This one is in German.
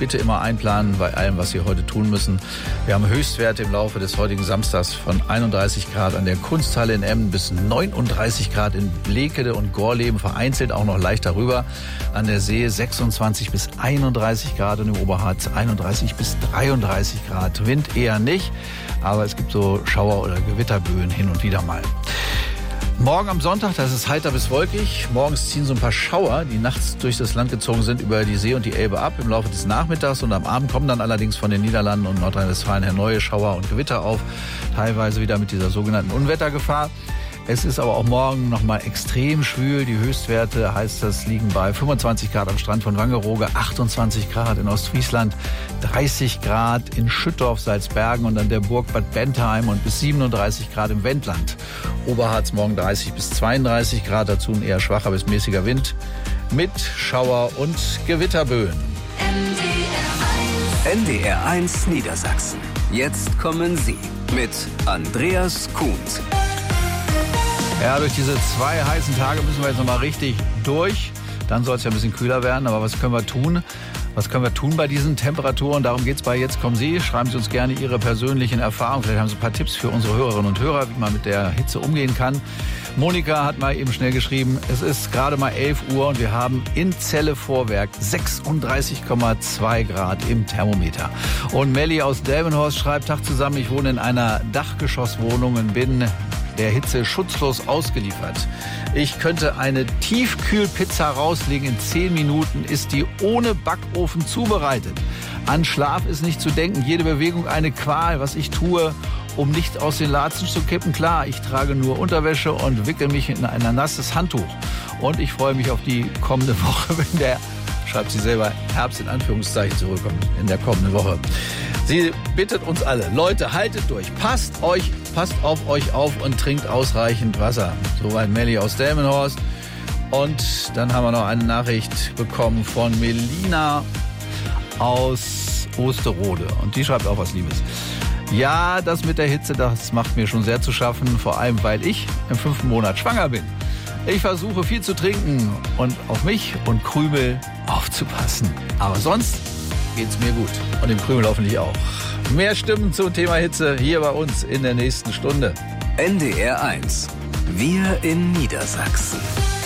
bitte immer einplanen bei allem, was Sie heute tun müssen. Wir haben Höchstwerte im Laufe des heutigen Samstags von 31 Grad an der Kunsthalle in Emden bis 39 Grad in Blekede und Gorleben, vereinzelt auch noch leicht darüber. An der See 26 bis 31 Grad und im Oberharz 31 bis 33 Grad. Wind eher nicht, aber es gibt so Schauer- oder Gewitterböen hin und wieder mal. Morgen am Sonntag, das ist heiter bis wolkig. Morgens ziehen so ein paar Schauer, die nachts durch das Land gezogen sind, über die See und die Elbe ab im Laufe des Nachmittags. Und am Abend kommen dann allerdings von den Niederlanden und Nordrhein-Westfalen her neue Schauer und Gewitter auf. Teilweise wieder mit dieser sogenannten Unwettergefahr. Es ist aber auch morgen nochmal extrem schwül. Die Höchstwerte, heißt das, liegen bei 25 Grad am Strand von Wangerooge, 28 Grad in Ostfriesland, 30 Grad in Schüttorf, Salzbergen und an der Burg Bad Bentheim und bis 37 Grad im Wendland. Oberharz morgen 30 bis 32 Grad, dazu ein eher schwacher bis mäßiger Wind mit Schauer- und Gewitterböen. NDR 1 Niedersachsen. Jetzt kommen Sie mit Andreas Kuhns. Ja, durch diese 2 heißen Tage müssen wir jetzt nochmal richtig durch. Dann soll es ja ein bisschen kühler werden. Aber was können wir tun? Was können wir tun bei diesen Temperaturen? Darum geht's bei Jetzt kommen Sie. Schreiben Sie uns gerne Ihre persönlichen Erfahrungen. Vielleicht haben Sie ein paar Tipps für unsere Hörerinnen und Hörer, wie man mit der Hitze umgehen kann. Monika hat mal eben schnell geschrieben, es ist gerade mal 11 Uhr und wir haben in Celle Vorwerk 36,2 Grad im Thermometer. Und Melli aus Delmenhorst schreibt, Tag zusammen, ich wohne in einer Dachgeschosswohnung und bin der Hitze schutzlos ausgeliefert. Ich könnte eine Tiefkühlpizza rauslegen. In 10 Minuten ist die ohne Backofen zubereitet. An Schlaf ist nicht zu denken. Jede Bewegung eine Qual. Was ich tue, um nicht aus den Latschen zu kippen. Klar, ich trage nur Unterwäsche und wickel mich in ein nasses Handtuch. Und ich freue mich auf die kommende Woche, wenn der, schreibt sie selber, Herbst in Anführungszeichen zurückkommt in der kommenden Woche. Sie bittet uns alle, Leute, haltet durch, passt auf euch auf und trinkt ausreichend Wasser. Soweit Melli aus Delmenhorst. Und dann haben wir noch eine Nachricht bekommen von Melina aus Osterode. Und die schreibt auch was Liebes. Ja, das mit der Hitze, das macht mir schon sehr zu schaffen. Vor allem, weil ich im 5. Monat schwanger bin. Ich versuche viel zu trinken und auf mich und Krümel aufzupassen. Aber sonst geht's mir gut. Und dem Krümel hoffentlich auch. Mehr Stimmen zum Thema Hitze hier bei uns in der nächsten Stunde. NDR 1. Wir in Niedersachsen.